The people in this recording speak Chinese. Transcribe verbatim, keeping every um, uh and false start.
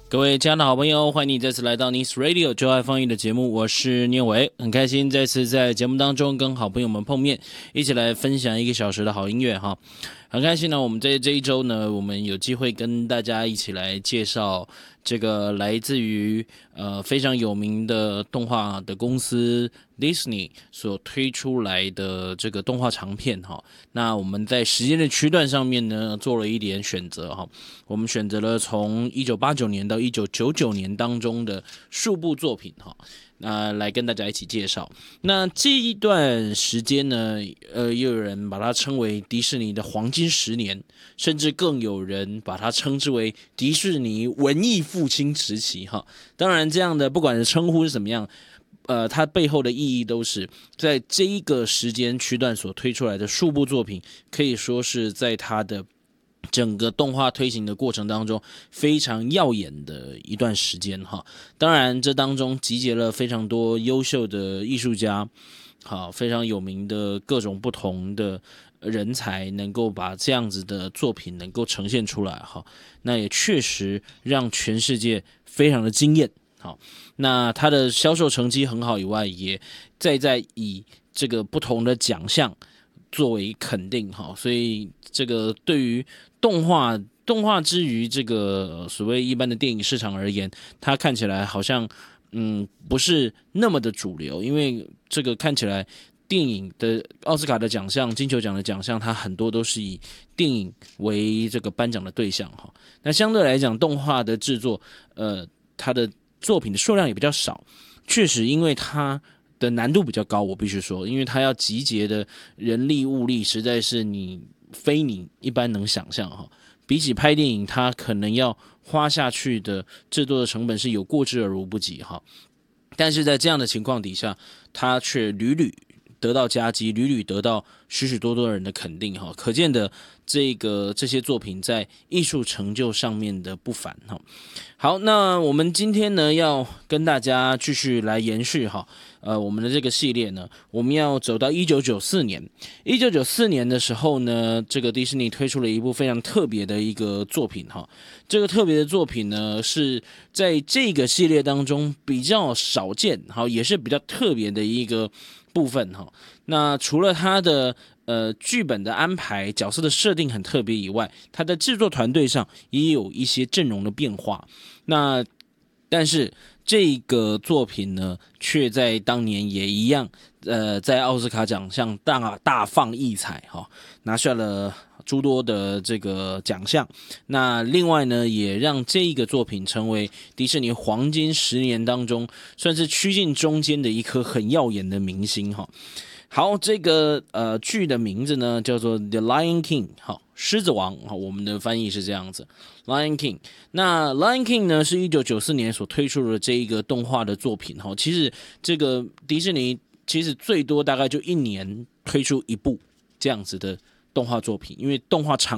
各位亲爱的好朋友，欢迎你再次来到 Nice Radio 就爱放映的节目，我是聂伟，很开心再次在节目当中跟好朋友们碰面，一起来分享一个小时的好音乐哈。很开心呢，我们在这一周呢，我们有机会跟大家一起来介绍这个来自于呃非常有名的动画的公司 Disney 所推出来的这个动画长片哈。那我们在时间的区段上面呢，做了一点选择哈。我们选择了从一九八九年到一九九九年当中的数部作品哈。那来跟大家一起介绍。那这一段时间呢，呃，又有人把它称为迪士尼的黄金十年，甚至更有人把它称之为迪士尼文艺复兴时期哈。当然，这样的不管是称呼是怎么样，呃，它背后的意义都是在这一个时间区段所推出来的数部作品，可以说是在它的整个动画推行的过程当中非常耀眼的一段时间哈。当然这当中集结了非常多优秀的艺术家，好，非常有名的各种不同的人才能够把这样子的作品能够呈现出来哈。那也确实让全世界非常的惊艳。好，那它的销售成绩很好以外，也再在以这个不同的奖项作为肯定哈，所以这个对于动画动画之于这个所谓一般的电影市场而言，它看起来好像嗯不是那么的主流，因为这个看起来电影的奥斯卡的奖项、金球奖的奖项，它很多都是以电影为这个颁奖的对象哈。那相对来讲，动画的制作，呃，它的作品的数量也比较少，确实因为它的难度比较高，我必须说，因为它要集结的人力物力实在是你非你一般能想象哈。比起拍电影，它可能要花下去的制作的成本是有过之而无不及哈。但是在这样的情况底下，它却屡屡得到佳绩，屡屡得到许许多多人的肯定哈，可见的这个这些作品在艺术成就上面的不凡哈。好，那我们今天呢要跟大家继续来延续哈，呃，我们的这个系列呢，我们要走到一九九四年。一九九四年的时候呢，这个迪士尼推出了一部非常特别的一个作品哈。这个特别的作品呢，是在这个系列当中比较少见，好，也是比较特别的一个部分哈。那除了它的呃剧本的安排、角色的设定很特别以外，它的制作团队上也有一些阵容的变化。那但是这个作品呢，却在当年也一样，呃，在奥斯卡奖项大大放异彩哈，拿下了诸多的这个奖项。那另外呢，也让这一个作品成为迪士尼黄金十年当中算是趋近中间的一颗很耀眼的明星哈。好，这个呃剧的名字呢叫做 The Lion King， 好，狮子王，好，我们的翻译是这样子 ，Lion King。那 Lion King 呢是一九九四年所推出的这一个动画的作品哈。其实这个迪士尼其实最多大概就一年推出一部这样子的动画作品，因为动画长